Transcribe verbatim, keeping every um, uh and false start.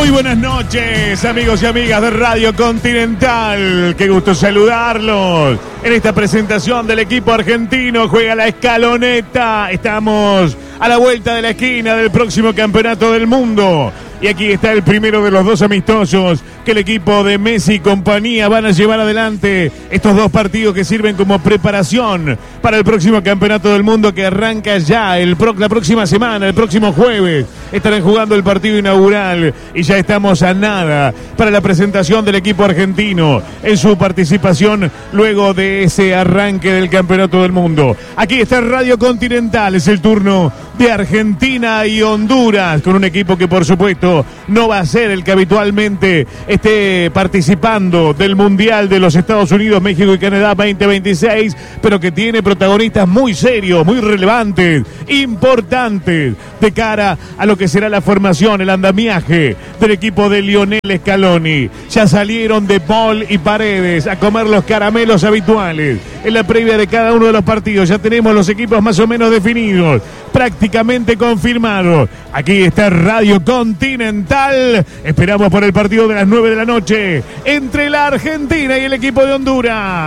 Muy buenas noches, amigos y amigas de Radio Continental. Qué gusto saludarlos. En esta presentación del equipo argentino juega la escaloneta. Estamos a la vuelta de la esquina del próximo campeonato del mundo. Y aquí está el primero de los dos amistosos que el equipo de Messi y compañía van a llevar adelante. Estos dos partidos que sirven como preparación para el próximo campeonato del mundo que arranca ya el pro, la próxima semana, el próximo jueves. Estarán jugando el partido inaugural y ya estamos a nada para la presentación del equipo argentino en su participación luego de ese arranque del campeonato del mundo. Aquí está Radio Continental, es el turno de Argentina y Honduras, con un equipo que por supuesto no va a ser el que habitualmente esté participando del Mundial de los Estados Unidos, México y Canadá veinte veintiséis, pero que tiene protagonistas muy serios, muy relevantes, importantes de cara a lo que será la formación, el andamiaje del equipo de Lionel Scaloni. Ya salieron De Paul y Paredes a comer los caramelos habituales en la previa de cada uno de los partidos. Ya tenemos los equipos más o menos definidos, prácticamente confirmados. Aquí está Radio Continental. Esperamos por el partido de las nueve de la noche entre la Argentina y el equipo de Honduras.